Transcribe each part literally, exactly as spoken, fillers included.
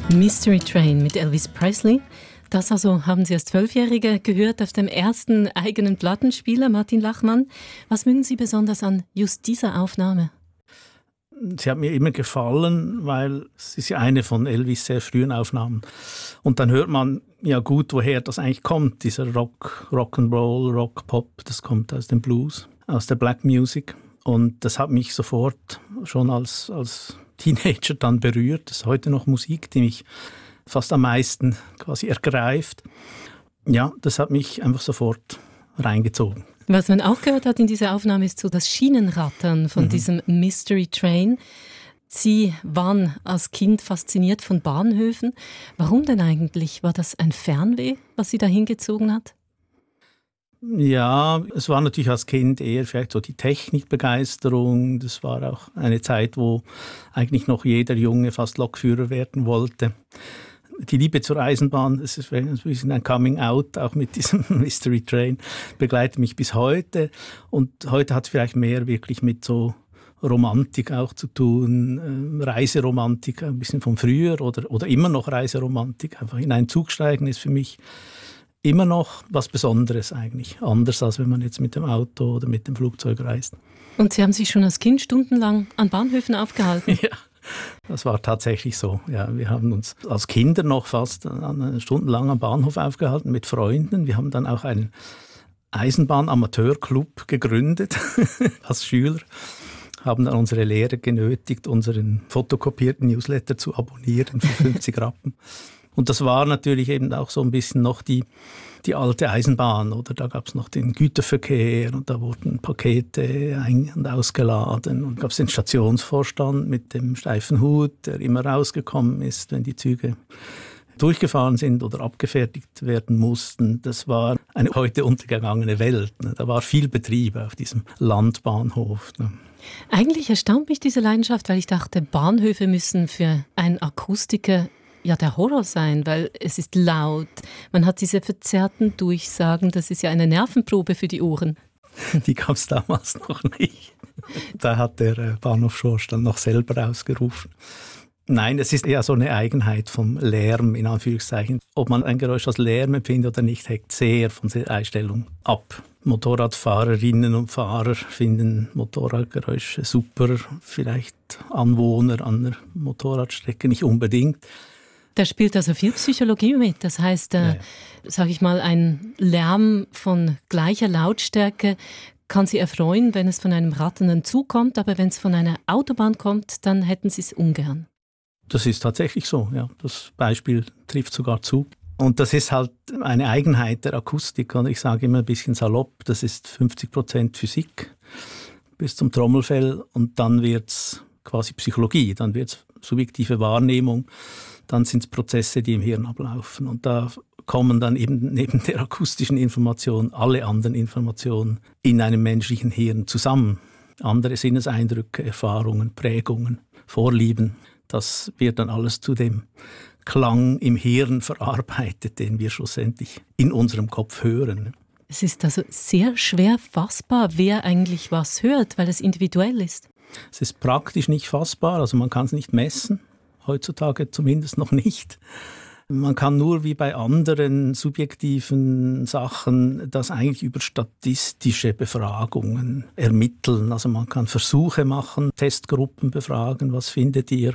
Mystery Train mit Elvis Presley. Das also haben Sie als Zwölfjährige gehört auf dem ersten eigenen Plattenspieler, Martin Lachmann. Was mögen Sie besonders an just dieser Aufnahme? Sie hat mir immer gefallen, weil es ist ja eine von Elvis sehr frühen Aufnahmen. Und dann hört man ja gut, woher das eigentlich kommt, dieser Rock, Rock'n'Roll, Rock, Pop, das kommt aus dem Blues, aus der Black Music. Und das hat mich sofort schon als, als Teenager dann berührt. Das ist heute noch Musik, die mich fast am meisten quasi ergreift. Ja, das hat mich einfach sofort reingezogen. Was man auch gehört hat in dieser Aufnahme ist so das Schienenrattern von mhm. diesem Mystery Train. Sie waren als Kind fasziniert von Bahnhöfen. Warum denn eigentlich? War das ein Fernweh, was Sie da hingezogen hat? Ja, es war natürlich als Kind eher vielleicht so die Technikbegeisterung. Das war auch eine Zeit, wo eigentlich noch jeder Junge fast Lokführer werden wollte. Die Liebe zur Eisenbahn, das ist ein bisschen ein Coming-out, auch mit diesem Mystery Train, begleitet mich bis heute. Und heute hat es vielleicht mehr wirklich mit so Romantik auch zu tun, Reiseromantik, ein bisschen von früher oder, oder immer noch Reiseromantik. Einfach in einen Zug steigen ist für mich immer noch was Besonderes eigentlich. Anders, als wenn man jetzt mit dem Auto oder mit dem Flugzeug reist. Und Sie haben sich schon als Kind stundenlang an Bahnhöfen aufgehalten? Ja. Das war tatsächlich so. Ja, wir haben uns als Kinder noch fast stundenlang am Bahnhof aufgehalten mit Freunden. Wir haben dann auch einen Eisenbahn-Amateurclub gegründet als Schüler, haben dann unsere Lehrer genötigt, unseren fotokopierten Newsletter zu abonnieren für fünfzig Rappen. Und das war natürlich eben auch so ein bisschen noch die, die alte Eisenbahn, oder? Da gab es noch den Güterverkehr und da wurden Pakete ein- und ausgeladen. Und gab es den Stationsvorstand mit dem steifen Hut, der immer rausgekommen ist, wenn die Züge durchgefahren sind oder abgefertigt werden mussten. Das war eine heute untergegangene Welt. Da war viel Betrieb auf diesem Landbahnhof. Eigentlich erstaunt mich diese Leidenschaft, weil ich dachte, Bahnhöfe müssen für einen Akustiker ja der Horror sein, weil es ist laut. Man hat diese verzerrten Durchsagen. Das ist ja eine Nervenprobe für die Ohren. Die gab es damals noch nicht. Da hat der Bahnhofsvorstand noch selber ausgerufen. Nein, es ist eher so eine Eigenheit vom Lärm, in Anführungszeichen. Ob man ein Geräusch als Lärm empfindet oder nicht, hängt sehr von der Einstellung ab. Motorradfahrerinnen und Fahrer finden Motorradgeräusche super. Vielleicht Anwohner an der Motorradstrecke nicht unbedingt. Da spielt also viel Psychologie mit. Das heißt, äh, ja, ja. sage ich mal, ein Lärm von gleicher Lautstärke kann Sie erfreuen, wenn es von einem ratternden Zug kommt, aber wenn es von einer Autobahn kommt, dann hätten Sie es ungern. Das ist tatsächlich so, ja. Das Beispiel trifft sogar zu. Und das ist halt eine Eigenheit der Akustik. Und ich sage immer ein bisschen salopp, das ist fünfzig Prozent Physik bis zum Trommelfell und dann wird es quasi Psychologie, dann wird es subjektive Wahrnehmung. Dann sind es Prozesse, die im Hirn ablaufen. Und da kommen dann eben neben der akustischen Information alle anderen Informationen in einem menschlichen Hirn zusammen. Andere Sinneseindrücke, Erfahrungen, Prägungen, Vorlieben. Das wird dann alles zu dem Klang im Hirn verarbeitet, den wir schlussendlich in unserem Kopf hören. Es ist also sehr schwer fassbar, wer eigentlich was hört, weil es individuell ist. Es ist praktisch nicht fassbar, also man kann es nicht messen. Heutzutage zumindest noch nicht. Man kann nur wie bei anderen subjektiven Sachen das eigentlich über statistische Befragungen ermitteln. Also man kann Versuche machen, Testgruppen befragen, was findet ihr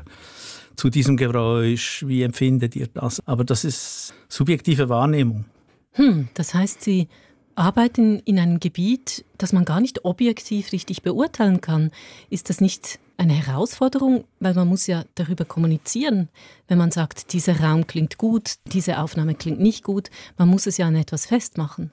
zu diesem Geräusch, wie empfindet ihr das? Aber das ist subjektive Wahrnehmung. Hm, das heißt, Sie arbeiten in einem Gebiet, das man gar nicht objektiv richtig beurteilen kann. Ist das nicht eine Herausforderung? Weil man muss ja darüber kommunizieren. Wenn man sagt, dieser Raum klingt gut, diese Aufnahme klingt nicht gut, man muss es ja an etwas festmachen.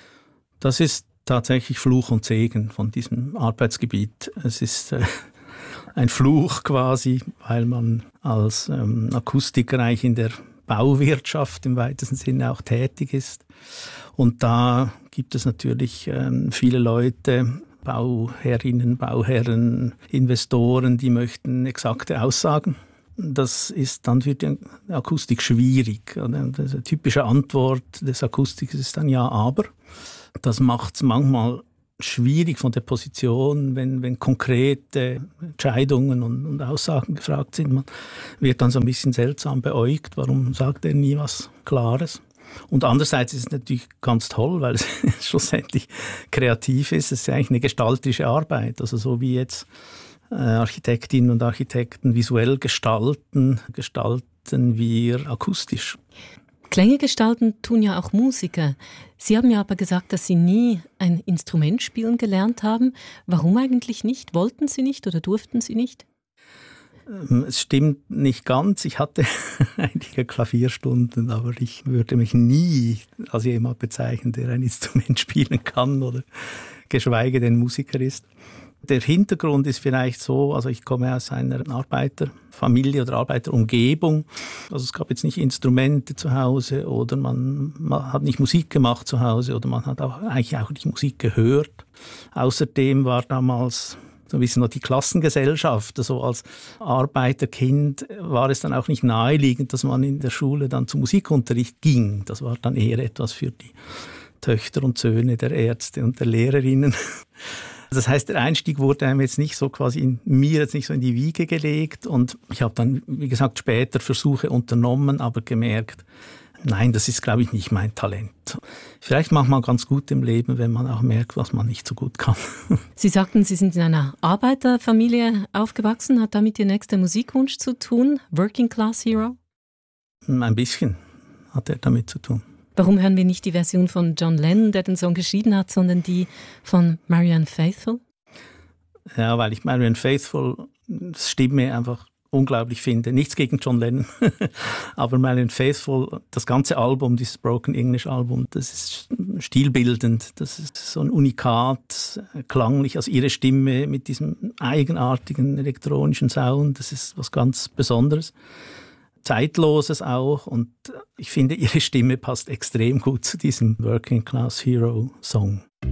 Das ist tatsächlich Fluch und Segen von diesem Arbeitsgebiet. Es ist äh, ein Fluch quasi, weil man als ähm, Akustiker eigentlich in der Bauwirtschaft im weitesten Sinne auch tätig ist. Und da gibt es natürlich ähm, viele Leute, Bauherrinnen, Bauherren, Investoren, die möchten exakte Aussagen. Das ist dann für die Akustik schwierig. Eine typische Antwort des Akustikers ist dann ja, aber. Das macht es manchmal schwierig von der Position, wenn, wenn konkrete Entscheidungen und, und Aussagen gefragt sind. Man wird dann so ein bisschen seltsam beäugt. Warum sagt er nie was Klares? Und andererseits ist es natürlich ganz toll, weil es schlussendlich kreativ ist. Es ist eigentlich eine gestalterische Arbeit. Also so wie jetzt äh, Architektinnen und Architekten visuell gestalten, gestalten wir akustisch. Klänge gestalten tun ja auch Musiker. Sie haben ja aber gesagt, dass Sie nie ein Instrument spielen gelernt haben. Warum eigentlich nicht? Wollten Sie nicht oder durften Sie nicht? Es stimmt nicht ganz. Ich hatte einige Klavierstunden, aber ich würde mich nie als jemand bezeichnen, der ein Instrument spielen kann oder geschweige denn Musiker ist. Der Hintergrund ist vielleicht so, also ich komme aus einer Arbeiterfamilie oder Arbeiterumgebung. Also es gab jetzt nicht Instrumente zu Hause oder man, man hat nicht Musik gemacht zu Hause oder man hat auch, eigentlich auch nicht Musik gehört. Außerdem war damals so ein bisschen noch die Klassengesellschaft. Also als Arbeiterkind war es dann auch nicht naheliegend, dass man in der Schule dann zum Musikunterricht ging. Das war dann eher etwas für die Töchter und Söhne der Ärzte und der Lehrerinnen. Das heißt, der Einstieg wurde einem jetzt nicht so quasi in mir jetzt nicht so in die Wiege gelegt und ich habe dann, wie gesagt, später Versuche unternommen, aber gemerkt, nein, das ist, glaube ich, nicht mein Talent. Vielleicht macht man ganz gut im Leben, wenn man auch merkt, was man nicht so gut kann. Sie sagten, Sie sind in einer Arbeiterfamilie aufgewachsen. Hat damit Ihr nächster Musikwunsch zu tun? Working Class Hero? Ein bisschen hat er damit zu tun. Warum hören wir nicht die Version von John Lennon, der den Song geschrieben hat, sondern die von Marianne Faithfull? Ja, weil ich Marianne Faithfull Stimme einfach unglaublich finde. Nichts gegen John Lennon, aber Marianne Faithfull, das ganze Album, dieses Broken English Album, das ist stilbildend, das ist so ein Unikat, klanglich, also ihre Stimme mit diesem eigenartigen elektronischen Sound, das ist was ganz Besonderes. Zeitloses auch und ich finde, ihre Stimme passt extrem gut zu diesem Working Class Hero Song.